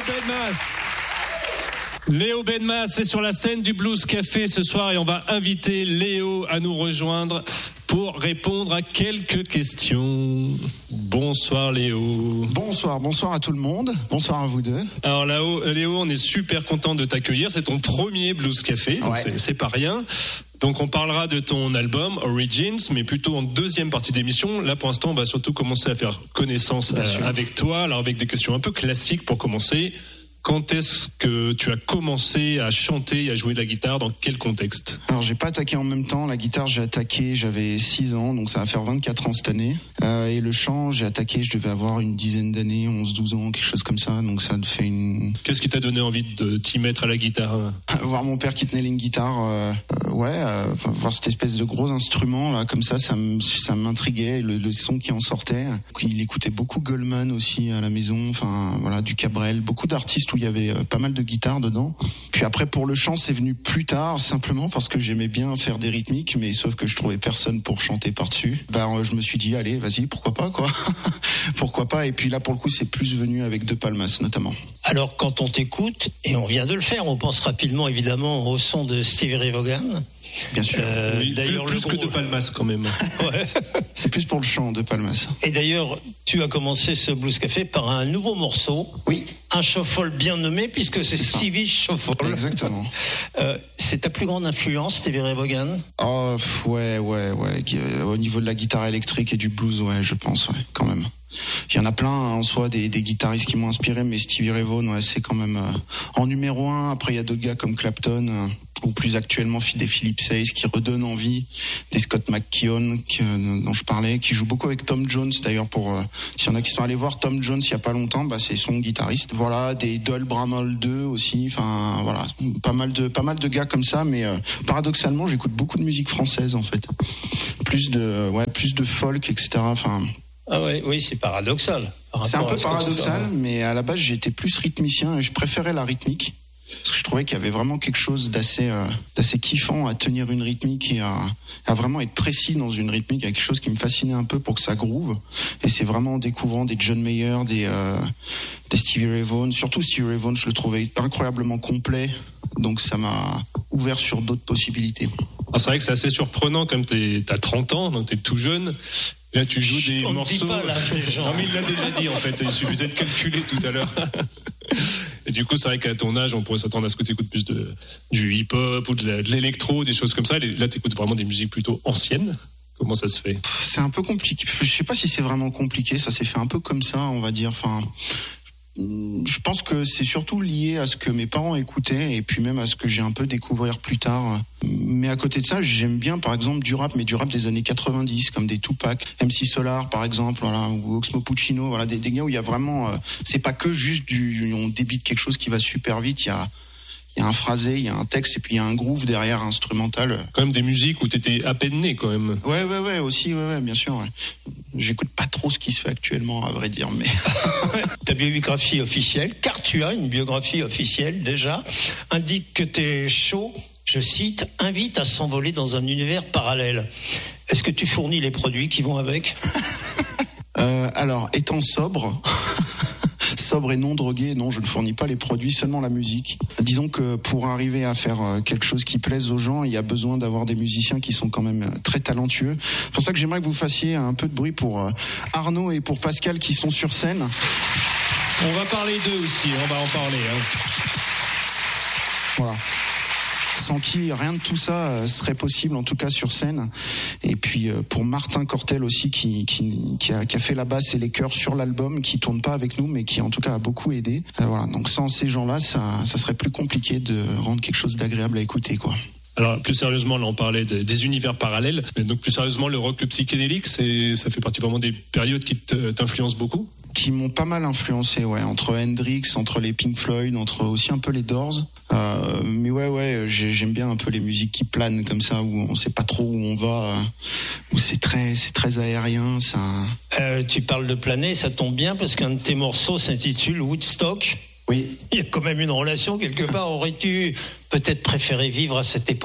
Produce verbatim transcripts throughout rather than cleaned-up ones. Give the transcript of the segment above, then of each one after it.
Benmas. Léo Benmas est sur la scène du Blues Café ce soir et on va inviter Léo à nous rejoindre pour répondre à quelques questions. Bonsoir Léo. Bonsoir, bonsoir à tout le monde. Bonsoir à vous deux. Alors Léo, Léo, on est super content de t'accueillir. C'est ton premier Blues Café, donc ouais. c'est, c'est pas rien. Donc on parlera de ton album Origins, mais plutôt en deuxième partie d'émission. Là pour l'instant on va surtout commencer à faire connaissance euh, avec toi. Alors avec des questions un peu classiques pour commencer. Quand est-ce que tu as commencé à chanter et à jouer de la guitare? Dans quel contexte? Alors j'ai pas attaqué en même temps. La guitare j'ai attaqué, j'avais six ans, donc ça va faire vingt-quatre ans cette année. Euh, et le chant j'ai attaqué, je devais avoir une dizaine d'années, onze douze ans, quelque chose comme ça. Donc ça fait une... Qu'est-ce qui t'a donné envie de t'y mettre à la guitare? Voir mon père qui tenait une guitare, euh, euh, ouais, euh, voir cette espèce de gros instrument là, comme ça, ça, ça m'intriguait, le, le son qui en sortait. Il écoutait beaucoup Goldman aussi à la maison, enfin voilà, du Cabrel, beaucoup d'artistes où il y avait pas mal de guitares dedans. Puis après pour le chant c'est venu plus tard, simplement parce que j'aimais bien faire des rythmiques, mais sauf que je trouvais personne pour chanter par-dessus. Ben je me suis dit allez vas-y pourquoi pas quoi, pourquoi pas. Et puis là pour le coup c'est plus venu avec De Palmas notamment. Alors quand on t'écoute, et on vient de le faire, on pense rapidement évidemment au son de Stevie Ray Vaughan. Bien sûr. Euh, oui, d'ailleurs, plus, plus que De Palmas quand même. Ouais. C'est plus pour le chant De Palmas. Et d'ailleurs, tu as commencé ce Blues Café par un nouveau morceau. Oui. Un shuffle bien nommé puisque c'est, c'est Stevie Shuffle. Exactement. Euh, c'est ta plus grande influence, Stevie Ray Vaughan? Oh ouais, ouais, ouais. Au niveau de la guitare électrique et du blues, ouais, je pense, ouais, quand même. Il y en a plein hein, en soi des, des guitaristes qui m'ont inspiré, mais Stevie Ray Vaughan, ouais, c'est quand même euh, en numéro un. Après, il y a d'autres gars comme Clapton. Euh, ou plus actuellement des Philip Sayce qui redonnent envie, des Scott McKeown qui, euh, dont je parlais, qui joue beaucoup avec Tom Jones d'ailleurs. Pour euh, s'il y en a qui sont allés voir Tom Jones il y a pas longtemps, bah c'est son guitariste. Voilà, des Doyle Bramall deux aussi, enfin voilà, pas mal de pas mal de gars comme ça. Mais euh, paradoxalement, j'écoute beaucoup de musique française en fait, plus de ouais plus de folk, et cetera. Enfin. Ah ouais, oui, c'est paradoxal. C'est un peu paradoxal, mais à la base j'étais plus rythmicien et je préférais la rythmique. Parce que je trouvais qu'il y avait vraiment quelque chose d'assez, euh, d'assez kiffant à tenir une rythmique et à, à vraiment être précis dans une rythmique. Il y a quelque chose qui me fascinait un peu pour que ça groove. Et c'est vraiment en découvrant des John Mayer, des, euh, des Stevie Ray Vaughan. Surtout Stevie Ray Vaughan, je le trouvais incroyablement complet. Donc ça m'a ouvert sur d'autres possibilités. Alors c'est vrai que c'est assez surprenant, comme t'es, t'as trente ans, donc t'es tout jeune. Là, tu joues des on morceaux. Dit pas, là, non, mais il l'a déjà dit, en fait. Il suffisait de calculer tout à l'heure. Et du coup, c'est vrai qu'à ton âge, on pourrait s'attendre à ce que tu écoutes plus de, du hip-hop ou de, la, de l'électro, des choses comme ça. Là, tu écoutes vraiment des musiques plutôt anciennes. Comment ça se fait? C'est un peu compliqué. Je sais pas si c'est vraiment compliqué. Ça s'est fait un peu comme ça, on va dire. Enfin, je pense que c'est surtout lié à ce que mes parents écoutaient et puis même à ce que j'ai un peu découvert plus tard. Mais à côté de ça, j'aime bien par exemple du rap, mais du rap des années quatre-vingt-dix, comme des Tupac, M C Solar par exemple, voilà, ou Oxmo Puccino, voilà, des, des gars où il y a vraiment, euh, c'est pas que juste du, on débite quelque chose qui va super vite, il y a il y a un phrasé, il y a un texte et puis il y a un groove derrière instrumental. Quand même des musiques où t'étais à peine né quand même. Ouais ouais ouais aussi ouais ouais bien sûr. Ouais. J'écoute pas trop ce qui se fait actuellement à vrai dire, mais ta biographie officielle, car tu as une biographie officielle déjà, indique que t'es chaud, je cite, invite à s'envoler dans un univers parallèle. Est-ce que tu fournis les produits qui vont avec? euh, Alors étant sobre. Sobre et non drogué, non, je ne fournis pas les produits, seulement la musique. Disons que pour arriver à faire quelque chose qui plaise aux gens, il y a besoin d'avoir des musiciens qui sont quand même très talentueux. C'est pour ça que j'aimerais que vous fassiez un peu de bruit pour Arnaud et pour Pascal qui sont sur scène. On va parler d'eux aussi, on va en parler. Hein. Voilà. Sans qui rien de tout ça serait possible, en tout cas sur scène. Et puis pour Martin Cortel aussi, qui, qui, qui, a, qui a fait la basse et les chœurs sur l'album, qui tourne pas avec nous, mais qui en tout cas a beaucoup aidé. Euh, voilà. Donc sans ces gens-là, ça, ça serait plus compliqué de rendre quelque chose d'agréable à écouter, quoi. Alors plus sérieusement, là on parlait de, des univers parallèles, mais donc plus sérieusement le rock psychédélique, c'est, ça fait partie vraiment des périodes qui t'influencent beaucoup? Qui m'ont pas mal influencé, ouais, entre Hendrix, entre les Pink Floyd, entre aussi un peu les Doors. Euh, mais ouais, ouais, j'aime bien un peu les musiques qui planent comme ça, où on sait pas trop où on va, où c'est très, c'est très aérien, ça. Euh, tu parles de planer, ça tombe bien parce qu'un de tes morceaux s'intitule Woodstock. Oui. Il y a quand même une relation quelque part. Aurais-tu peut-être préféré vivre à cette époque?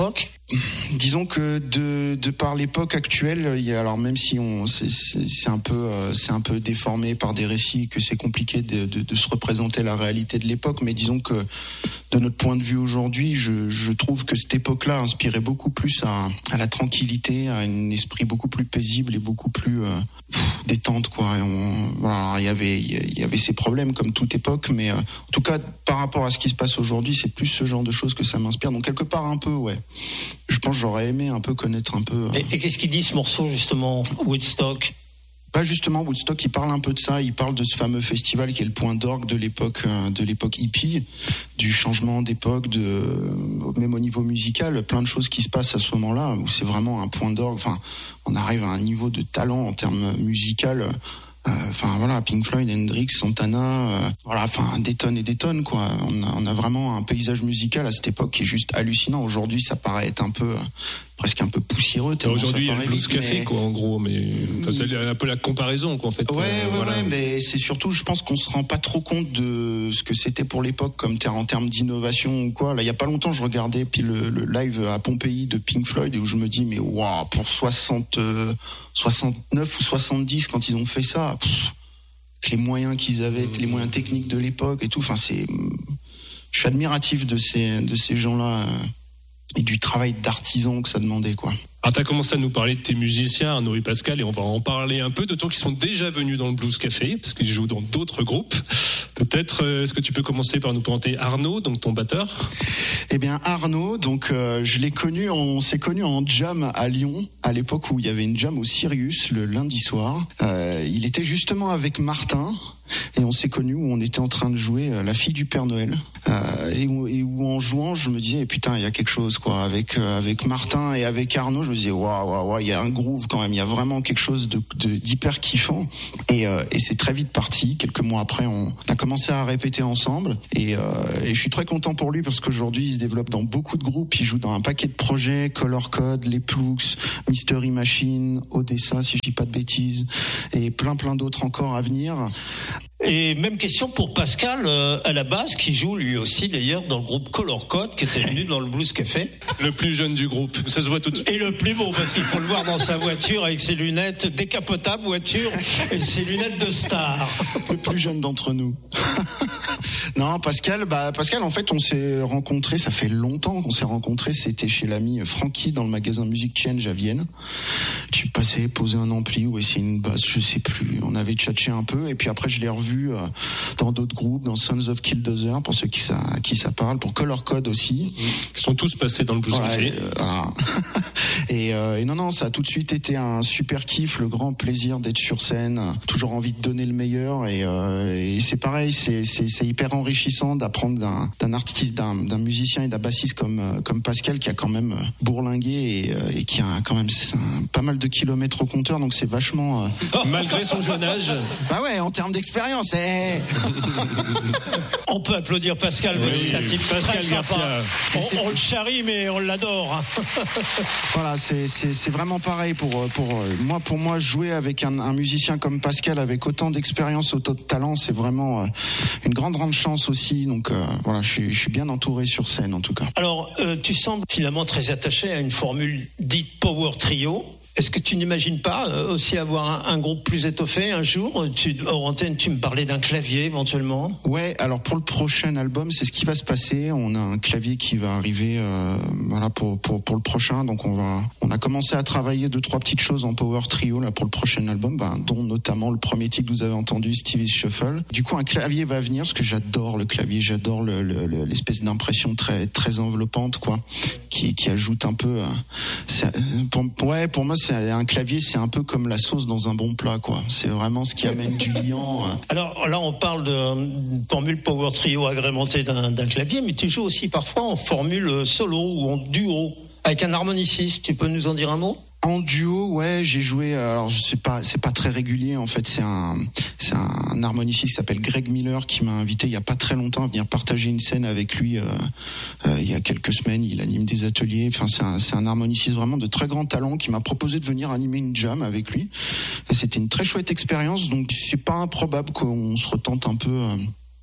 disons que de, de par l'époque actuelle, il y a, alors même si on, c'est, c'est, c'est un peu, euh, c'est un peu déformé par des récits, que c'est compliqué de, de, de se représenter la réalité de l'époque, mais disons que de notre point de vue aujourd'hui, je, je trouve que cette époque-là inspirait beaucoup plus à, à la tranquillité, à un esprit beaucoup plus paisible et beaucoup plus euh, pff, détente, quoi. Et on, voilà, il y avait, il y avait ces problèmes comme toute époque, mais euh, en tout cas, par rapport à ce qui se passe aujourd'hui, c'est plus ce genre de choses que ça m'inspire. Donc quelque part un peu, ouais. Je pense que j'aurais aimé un peu connaître un peu. Euh... Et, et qu'est-ce qu'il dit ce morceau justement, Woodstock? Bah justement, Woodstock, il parle un peu de ça. Il parle de ce fameux festival qui est le point d'orgue de l'époque, euh, de l'époque hippie, du changement d'époque, de même au niveau musical, plein de choses qui se passent à ce moment-là où c'est vraiment un point d'orgue. Enfin, on arrive à un niveau de talent en termes musical. Enfin euh, voilà, Pink Floyd, Hendrix, Santana, euh, voilà, enfin des tonnes et des tonnes, quoi. On a, on a vraiment un paysage musical à cette époque qui est juste hallucinant. Aujourd'hui, ça paraît être un peu euh, presque un peu poussiéreux. Aujourd'hui, il y a le Blues vite, Café, mais... quoi, en gros, mais enfin, c'est un peu la comparaison, quoi, en fait. Ouais, euh, ouais, voilà. ouais, mais c'est surtout, je pense qu'on se rend pas trop compte de ce que c'était pour l'époque, comme ter- en termes d'innovation ou quoi. Là, il y a pas longtemps, je regardais puis le, le live à Pompéi de Pink Floyd, et où je me dis, mais waouh, pour soixante, euh, soixante-neuf ou soixante-dix, quand ils ont fait ça, pff, les moyens qu'ils avaient, les moyens techniques de l'époque et tout. Enfin, c'est, je suis admiratif de ces, de ces gens-là euh, et du travail d'artisan que ça demandait, quoi. Alors, tu as commencé à nous parler de tes musiciens, Arnaud et Pascal, et on va en parler un peu, d'autant qu'ils sont déjà venus dans le Blues Café, parce qu'ils jouent dans d'autres groupes. Peut-être, euh, est-ce que tu peux commencer par nous présenter Arnaud, donc ton batteur? Eh bien, Arnaud, donc euh, je l'ai connu, on s'est connu en jam à Lyon, à l'époque où il y avait une jam au Sirius le lundi soir. Euh, il était justement avec Martin, et on s'est connus où on était en train de jouer euh, La Fille du Père Noël. Euh, et, où, et où en jouant, je me disais, putain, il y a quelque chose, quoi. Avec, euh, avec Martin et avec Arnaud, je me disais, waouh, waouh, waouh, il y a un groove quand même, il y a vraiment quelque chose de, de, d'hyper kiffant. Et, euh, et c'est très vite parti. Quelques mois après, on a commencé à répéter ensemble. Et, euh, et je suis très content pour lui parce qu'aujourd'hui, il se développe dans beaucoup de groupes. Il joue dans un paquet de projets, Color Code, Les Ploucs, Mystery Machine, Odessa, si je dis pas de bêtises, et plein plein d'autres encore à venir. Et même question pour Pascal euh, à la basse, qui joue lui aussi d'ailleurs dans le groupe Color Code, qui était venu dans le Blues Café. Le plus jeune du groupe, ça se voit tout de suite. Et le plus beau, parce qu'il faut le voir dans sa voiture avec ses lunettes décapotables voiture et ses lunettes de star. Le plus jeune d'entre nous. Non, Pascal, bah Pascal, en fait, on s'est rencontrés, ça fait longtemps qu'on s'est rencontrés. C'était chez l'ami Francky dans le magasin Music Change à Vienne. Tu passais poser un ampli ou essayer une basse, je sais plus. On avait tchatché un peu et puis après je l'ai revu euh, dans d'autres groupes, dans Sons of Killdozer pour ceux qui ça qui ça parle, pour Color Code aussi. Ils sont tous passés dans le Blues Café. Ouais, euh, voilà. et, euh, et non non, ça a tout de suite été un super kiff, le grand plaisir d'être sur scène, toujours envie de donner le meilleur et, euh, et c'est pareil, c'est c'est c'est hyper enrichissant d'apprendre d'un d'un artiste, d'un d'un musicien et d'un bassiste comme comme Pascal qui a quand même bourlingué et, et qui a quand même un, pas mal de kilomètres au compteur, donc c'est vachement euh... malgré son jeune âge. Bah ouais, en termes d'expérience. Eh on peut applaudir Pascal, oui, c'est un type Pascal très sympa. On, on le charrie mais on l'adore. Voilà, c'est c'est c'est vraiment pareil pour pour moi pour moi jouer avec un, un musicien comme Pascal avec autant d'expérience, autant de talent, c'est vraiment une grande grande chance aussi. Donc euh, voilà, je suis je suis bien entouré sur scène en tout cas. Alors euh, tu sembles finalement très attaché à une formule dite Power Trio. Est-ce que tu n'imagines pas euh, aussi avoir un, un groupe plus étoffé un jour? Tu, hors antenne, tu me parlais d'un clavier éventuellement. Ouais, alors pour le prochain album, c'est ce qui va se passer. On a un clavier qui va arriver, euh, voilà, pour pour pour le prochain. Donc on va, on a commencé à travailler deux trois petites choses en Power Trio là pour le prochain album, ben, dont notamment le premier titre que vous avez entendu, Stevie's Shuffle. Du coup, un clavier va venir parce que j'adore le clavier, j'adore le, le, le, l'espèce d'impression très très enveloppante, quoi, qui qui ajoute un peu. Euh, c'est, pour, ouais, pour moi. C'est un clavier, c'est un peu comme la sauce dans un bon plat, quoi. C'est vraiment ce qui amène du liant. Alors là, on parle de formule Power Trio agrémentée d'un, d'un clavier, mais tu joues aussi parfois en formule solo ou en duo avec un harmoniciste. Tu peux nous en dire un mot? En duo, ouais, j'ai joué. Alors je sais pas, c'est pas très régulier en fait. C'est un, c'est un harmoniciste qui s'appelle Greg Miller qui m'a invité il y a pas très longtemps à venir partager une scène avec lui. Euh, euh, il y a quelques semaines, il anime des ateliers. Enfin, c'est un, c'est un harmoniciste vraiment de très grand talent qui m'a proposé de venir animer une jam avec lui. Et c'était une très chouette expérience. Donc c'est pas improbable qu'on se retente un peu. Euh,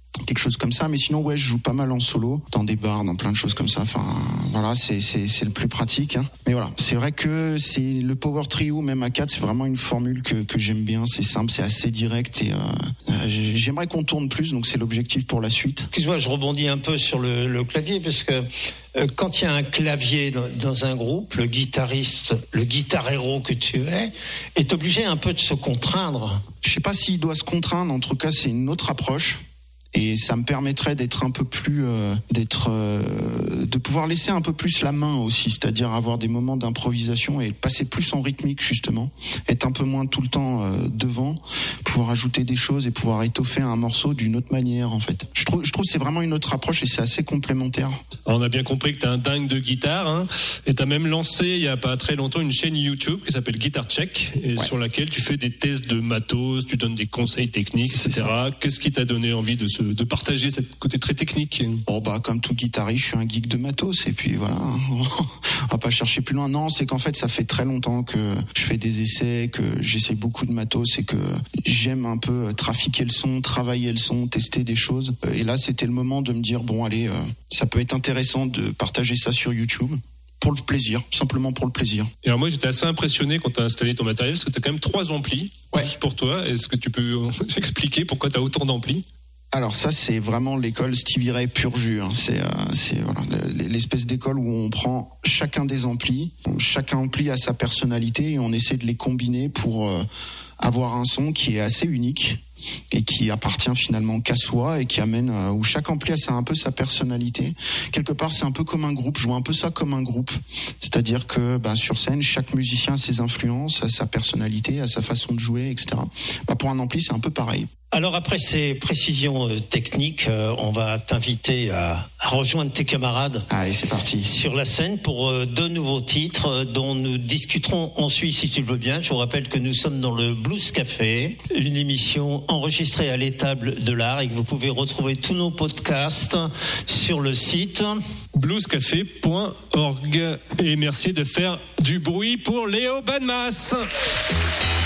quelque chose comme ça. Mais sinon, ouais, je joue pas mal en solo, dans des bars, dans plein de choses comme ça. Enfin, voilà, c'est c'est c'est le plus pratique. Hein. Mais voilà, c'est vrai que c'est le power trio, même à quatre, c'est vraiment une formule que que j'aime bien. C'est simple, c'est assez direct et euh, j'aimerais qu'on tourne plus. Donc c'est l'objectif pour la suite. Excuse-moi, je rebondis un peu sur le, le clavier parce que euh, quand il y a un clavier dans, dans un groupe, le guitariste, le guitar-héros que tu es, est obligé un peu de se contraindre. Je sais pas s'il doit se contraindre. En tout cas, c'est une autre approche. Et ça me permettrait d'être un peu plus, euh, d'être, euh, de pouvoir laisser un peu plus la main aussi, c'est-à-dire avoir des moments d'improvisation et passer plus en rythmique justement, être un peu moins tout le temps euh, devant, pouvoir ajouter des choses et pouvoir étoffer un morceau d'une autre manière en fait. Je trouve, je trouve que c'est vraiment une autre approche et c'est assez complémentaire. On a bien compris que t'es un dingue de guitare, hein, et t'as même lancé il y a pas très longtemps une chaîne YouTube qui s'appelle Guitar Check et ouais. sur laquelle tu fais des tests de matos, tu donnes des conseils techniques, et cetera. Qu'est-ce qui t'a donné envie de se de partager ce côté très technique? Oh bah comme tout guitariste, je suis un geek de matos et puis voilà, on va pas chercher plus loin. Non, c'est qu'en fait ça fait très longtemps que je fais des essais, que j'essaie beaucoup de matos et que j'aime un peu trafiquer le son, travailler le son, tester des choses. Et là c'était le moment de me dire bon allez, euh, ça peut être intéressant de partager ça sur YouTube. Pour le plaisir, simplement pour le plaisir. Et alors moi j'étais assez impressionné quand tu as installé ton matériel, parce que tu as quand même trois amplis, ouais. juste pour toi. Est-ce que tu peux expliquer pourquoi tu as autant d'amplis? Alors ça c'est vraiment l'école Stevie Ray pur jus. Hein. C'est, euh, c'est voilà, l'espèce d'école où on prend chacun des amplis, chaque ampli a sa personnalité et on essaie de les combiner pour euh, avoir un son qui est assez unique et qui appartient finalement qu'à soi et qui amène euh, où chaque ampli a un peu sa personnalité. Quelque part c'est un peu comme un groupe, je vois un peu ça comme un groupe, c'est-à-dire que bah, sur scène chaque musicien a ses influences, a sa personnalité, a sa façon de jouer, et cetera. Bah, pour un ampli c'est un peu pareil. Alors après ces précisions euh, techniques, euh, on va t'inviter à, à rejoindre tes camarades. Allez, c'est parti. Sur la scène pour euh, deux nouveaux titres euh, dont nous discuterons ensuite si tu le veux bien. Je vous rappelle que nous sommes dans le Blues Café, une émission enregistrée à l'étable de l'art et que vous pouvez retrouver tous nos podcasts sur le site blues café point org. Et merci de faire du bruit pour Léo Benmas.